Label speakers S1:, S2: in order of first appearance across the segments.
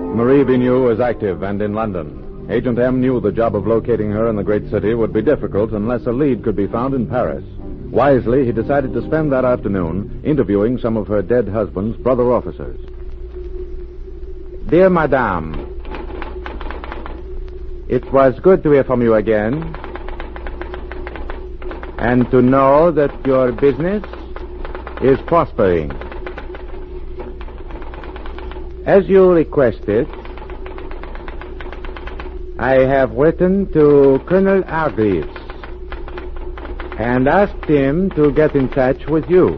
S1: Marie Vigneault was active and in London. Agent M knew the job of locating her in the great city would be difficult unless a lead could be found in Paris. Wisely, he decided to spend that afternoon interviewing some of her dead husband's brother officers. Dear Madame, it was good to hear from you again, and to know that your business is prospering. As you requested, I have written to Colonel Hargreaves and asked him to get in touch with you.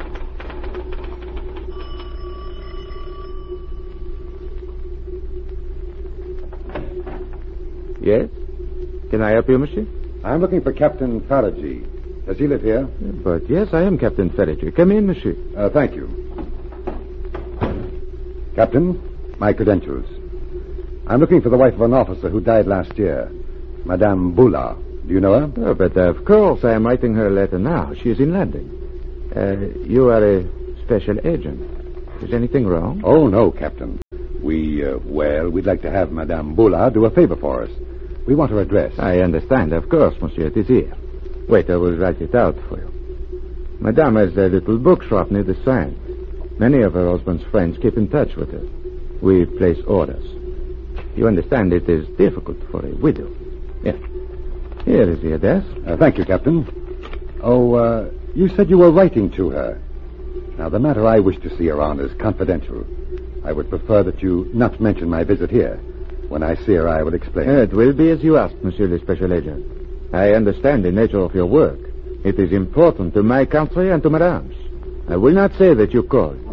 S1: Yes? Can I help you, monsieur?
S2: I'm looking for Captain Faraji. Does he live here?
S1: But yes, I am Captain Faraji. Come in, monsieur.
S2: Thank you. Captain, my credentials. I'm looking for the wife of an officer who died last year, Madame Boula. Do you know her?
S1: Oh, but of course, I am writing her a letter now. She is in London. You are a special agent. Is anything wrong?
S2: Oh, no, Captain. We'd like to have Madame Boula do a favor for us. We want her address.
S1: I understand, of course, monsieur. It is here. Wait, I will write it out for you. Madame has a little bookshop near the Seine. Many of her husband's friends keep in touch with her. We place orders. You understand it is difficult for a widow. Yes. Here is the address.
S2: Thank you, Captain. Oh, you said you were writing to her. Now, the matter I wish to see her on is confidential. I would prefer that you not mention my visit here. When I see her, I will explain.
S1: It will be as you asked, monsieur le special agent. I understand the nature of your work. It is important to my country and to Madame's. I will not say that you called.